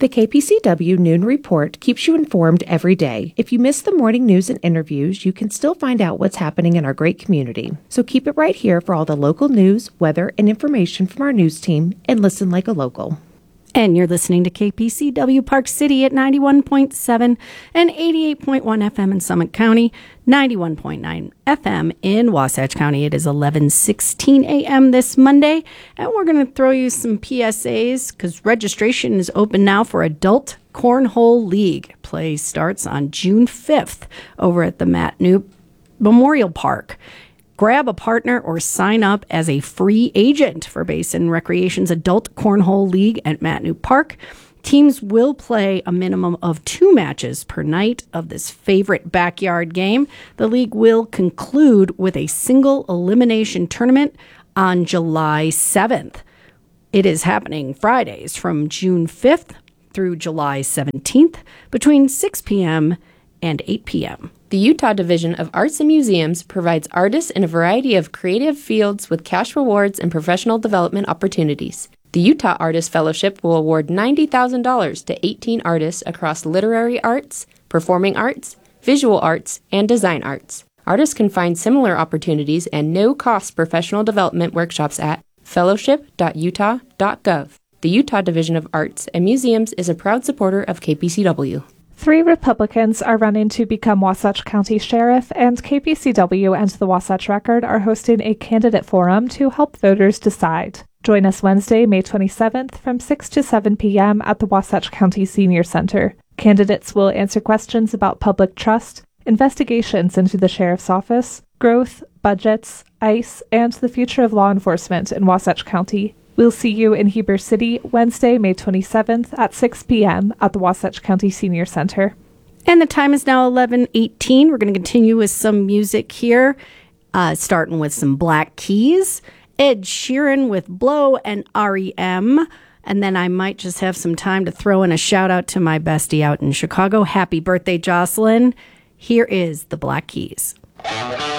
The KPCW Noon Report keeps you informed every day. If you miss the morning news and interviews, you can still find out what's happening in our great community. So keep it right here for all the local news, weather, and information from our news team, and listen like a local. And you're listening to KPCW Park City at 91.7 and 88.1 FM in Summit County, 91.9 FM in Wasatch County. It is 11:16 a.m. this Monday, and we're going to throw you some PSAs because registration is open now for Adult Cornhole League. Play starts on June 5th over at the Matt Knoop Memorial Park. Grab a partner or sign up as a free agent for Basin Recreation's Adult Cornhole League at Matt Knoop Park. Teams will play a minimum of 2 matches per night of this favorite backyard game. The league will conclude with a single elimination tournament on July 7th. It is happening Fridays from June 5th through July 17th between 6 p.m. and 8 p.m. The Utah Division of Arts and Museums provides artists in a variety of creative fields with cash rewards and professional development opportunities. The Utah Artist Fellowship will award $90,000 to 18 artists across literary arts, performing arts, visual arts, and design arts. Artists can find similar opportunities and no-cost professional development workshops at fellowship.utah.gov. The Utah Division of Arts and Museums is a proud supporter of KPCW. 3 Republicans are running to become Wasatch County Sheriff, and KPCW and the Wasatch Record are hosting a candidate forum to help voters decide. Join us Wednesday, May 27th from 6 to 7 p.m. at the Wasatch County Senior Center. Candidates will answer questions about public trust, investigations into the Sheriff's Office, growth, budgets, ICE, and the future of law enforcement in Wasatch County. We'll see you in Heber City Wednesday, May 27th at 6 p.m. at the Wasatch County Senior Center. And the time is now 11:18. We're going to continue with some music here, starting with some Black Keys, Ed Sheeran with Blow, and REM. And then I might just have some time to throw in a shout out to my bestie out in Chicago. Happy birthday, Jocelyn. Here is the Black Keys.